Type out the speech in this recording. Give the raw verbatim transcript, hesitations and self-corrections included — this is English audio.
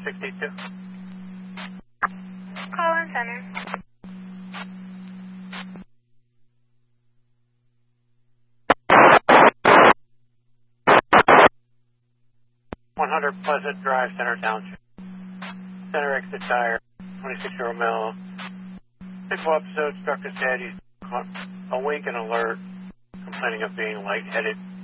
sixty-two. Call in center. one hundred Pleasant Drive, Center Township. Center exit tire, twenty-six-year-old male. Simple episode, struck his head. He's awake and alert, complaining of being lightheaded.